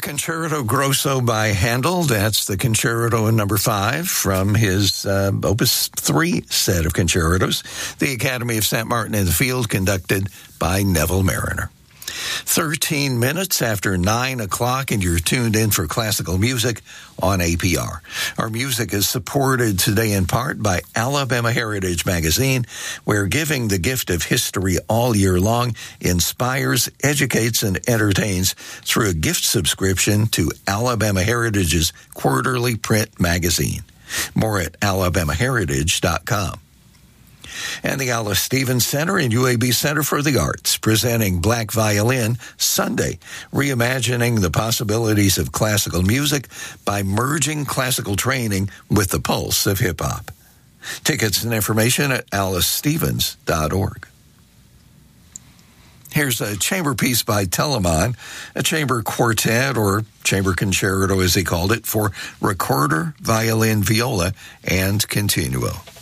Concerto Grosso by Handel. That's the Concerto number 5 from his Opus 3 set of concertos. The Academy of St. Martin in the Field, conducted by Neville Mariner. 13 minutes after 9 o'clock, and you're tuned in for classical music on APR. Our music is supported today in part by Alabama Heritage Magazine, where giving the gift of history all year long inspires, educates, and entertains through a gift subscription to Alabama Heritage's quarterly print magazine. More at alabamaheritage.com. And the Alice Stevens Center and UAB Center for the Arts, presenting Black Violin Sunday, reimagining the possibilities of classical music by merging classical training with the pulse of hip-hop. Tickets and information at alicestevens.org. Here's a chamber piece by Telemann, a chamber quartet, or chamber concerto as he called it, for recorder, violin, viola, and continuo.